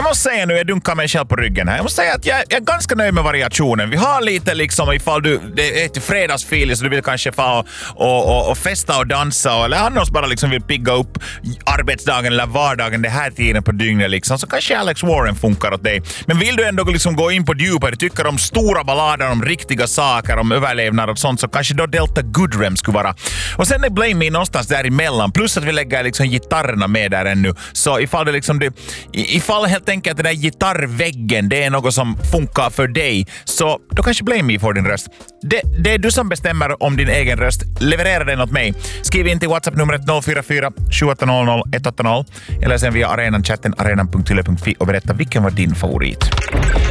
måste säga nu, jag dunkar mig själv på ryggen här. Jag måste säga att jag är ganska nöjd med variationen. Vi har lite liksom, ifall det är till fredagsfil så du vill kanske få och festa och dansa eller annars bara liksom vill pigga upp arbetsdagen eller vardagen det här tiden på dygnet liksom, så kanske Alex Warren funkar åt dig. Men vill du ändå liksom gå in på djupare, tycker om stora ballader, om riktiga saker, om överlevnad och sånt, så kanske då Delta Goodrem skulle vara. Och sen är Blame Me någonstans däremellan, plus att vi lägger liksom gitarrerna med där ännu. Så ifall helt enkelt den där gitarrväggen det är något som funkar för dig, så då kanske Blame Me får din röst. Det är du som bestämmer om din egen röst. Leverera den åt mig. Skriv in till WhatsApp-numret 044 7800 180 eller sen via arenan-chatten arenan.yle.fi och berätta vilken var din favorit.